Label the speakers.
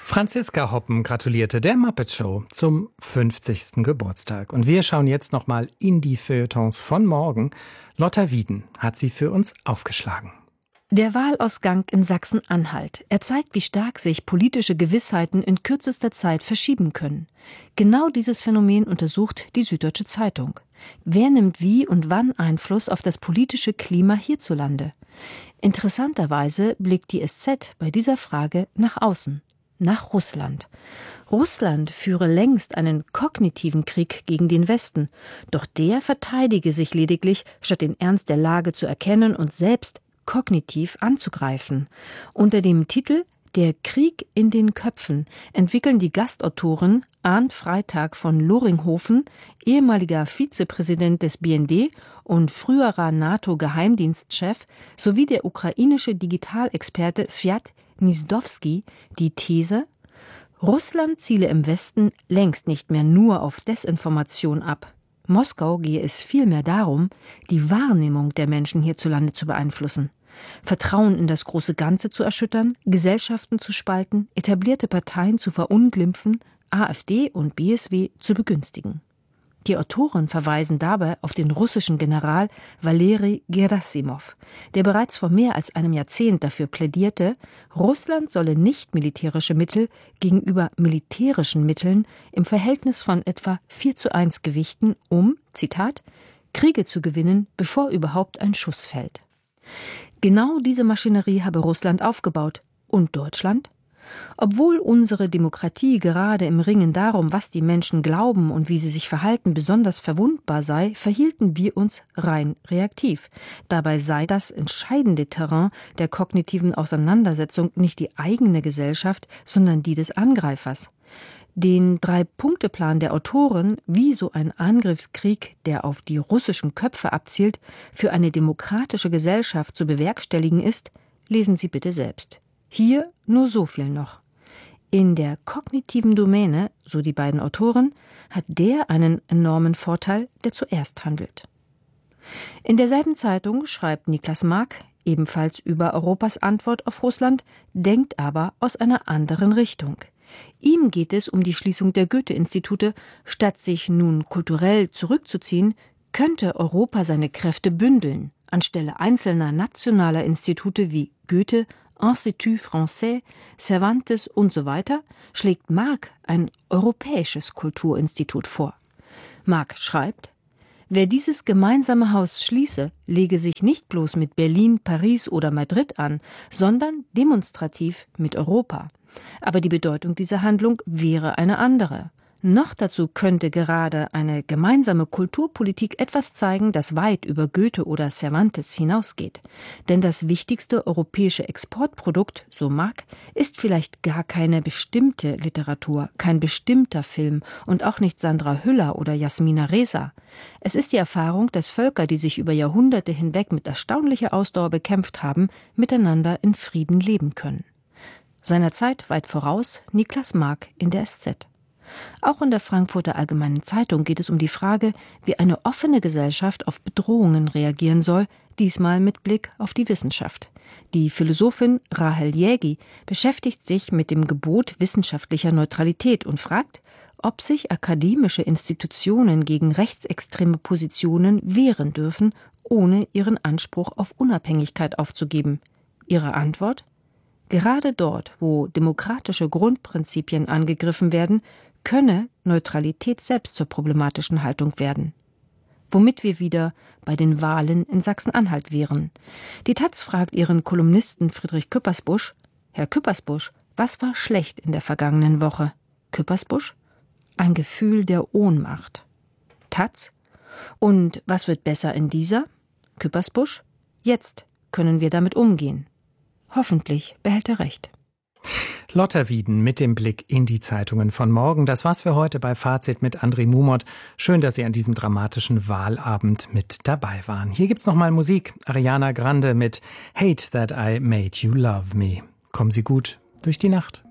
Speaker 1: Franziska Hoppen gratulierte der Muppet Show zum 50. Geburtstag. Und wir schauen jetzt nochmal in die Feuilletons von morgen. Lotta Wieden hat sie für uns aufgeschlagen.
Speaker 2: Der Wahlausgang in Sachsen-Anhalt. Er zeigt, wie stark sich politische Gewissheiten in kürzester Zeit verschieben können. Genau dieses Phänomen untersucht die Süddeutsche Zeitung. Wer nimmt wie und wann Einfluss auf das politische Klima hierzulande? Interessanterweise blickt die SZ bei dieser Frage nach außen, nach Russland. Russland führe längst einen kognitiven Krieg gegen den Westen. Doch der verteidige sich lediglich, statt den Ernst der Lage zu erkennen und selbst kognitiv anzugreifen. Unter dem Titel »Der Krieg in den Köpfen« entwickeln die Gastautoren Arndt Freitag von Loringhofen, ehemaliger Vizepräsident des BND und früherer NATO-Geheimdienstchef, sowie der ukrainische Digitalexperte Swiat Gniezdowski die These: Russland ziele im Westen längst nicht mehr nur auf Desinformation ab. Moskau gehe es vielmehr darum, die Wahrnehmung der Menschen hierzulande zu beeinflussen, Vertrauen in das große Ganze zu erschüttern, Gesellschaften zu spalten, etablierte Parteien zu verunglimpfen, AfD und BSW zu begünstigen. Die Autoren verweisen dabei auf den russischen General Waleri Gerasimov, der bereits vor mehr als einem Jahrzehnt dafür plädierte, Russland solle nicht-militärische Mittel gegenüber militärischen Mitteln im Verhältnis von etwa 4:1 gewichten, um, Zitat, Kriege zu gewinnen, bevor überhaupt ein Schuss fällt. Genau diese Maschinerie habe Russland aufgebaut. Und Deutschland? Obwohl unsere Demokratie gerade im Ringen darum, was die Menschen glauben und wie sie sich verhalten, besonders verwundbar sei, verhielten wir uns rein reaktiv. Dabei sei das entscheidende Terrain der kognitiven Auseinandersetzung nicht die eigene Gesellschaft, sondern die des Angreifers. Den 3-Punkte-Plan der Autoren, wie so ein Angriffskrieg, der auf die russischen Köpfe abzielt, für eine demokratische Gesellschaft zu bewerkstelligen ist, lesen Sie bitte selbst. Hier nur so viel noch. In der kognitiven Domäne, so die beiden Autoren, hat der einen enormen Vorteil, der zuerst handelt. In derselben Zeitung schreibt Niklas Mark, ebenfalls über Europas Antwort auf Russland, denkt aber aus einer anderen Richtung. Ihm geht es um die Schließung der Goethe-Institute. Statt sich nun kulturell zurückzuziehen, könnte Europa seine Kräfte bündeln. Anstelle einzelner nationaler Institute wie Goethe, Institut Français, Cervantes und so weiter, schlägt Mark ein europäisches Kulturinstitut vor. Mark schreibt: Wer dieses gemeinsame Haus schließe, lege sich nicht bloß mit Berlin, Paris oder Madrid an, sondern demonstrativ mit Europa. Aber die Bedeutung dieser Handlung wäre eine andere. Noch dazu könnte gerade eine gemeinsame Kulturpolitik etwas zeigen, das weit über Goethe oder Cervantes hinausgeht. Denn das wichtigste europäische Exportprodukt, so Mark, ist vielleicht gar keine bestimmte Literatur, kein bestimmter Film und auch nicht Sandra Hüller oder Jasmina Reza. Es ist die Erfahrung, dass Völker, die sich über Jahrhunderte hinweg mit erstaunlicher Ausdauer bekämpft haben, miteinander in Frieden leben können. Seiner Zeit weit voraus Niklas Mark in der SZ. Auch in der Frankfurter Allgemeinen Zeitung geht es um die Frage, wie eine offene Gesellschaft auf Bedrohungen reagieren soll, diesmal mit Blick auf die Wissenschaft. Die Philosophin Rahel Jägi beschäftigt sich mit dem Gebot wissenschaftlicher Neutralität und fragt, ob sich akademische Institutionen gegen rechtsextreme Positionen wehren dürfen, ohne ihren Anspruch auf Unabhängigkeit aufzugeben. Ihre Antwort? Gerade dort, wo demokratische Grundprinzipien angegriffen werden, könne Neutralität selbst zur problematischen Haltung werden. Womit wir wieder bei den Wahlen in Sachsen-Anhalt wären. Die taz fragt ihren Kolumnisten Friedrich Küppersbusch: Herr Küppersbusch, was war schlecht in der vergangenen Woche? Küppersbusch: ein Gefühl der Ohnmacht. taz: und was wird besser in dieser? Küppersbusch: jetzt können wir damit umgehen. Hoffentlich behält er recht.
Speaker 1: Lotta Wieden mit dem Blick in die Zeitungen von morgen. Das war's für heute bei Fazit mit André Mumot. Schön, dass Sie an diesem dramatischen Wahlabend mit dabei waren. Hier gibt's nochmal Musik. Ariana Grande mit Hate That I Made You Love Me. Kommen Sie gut durch die Nacht.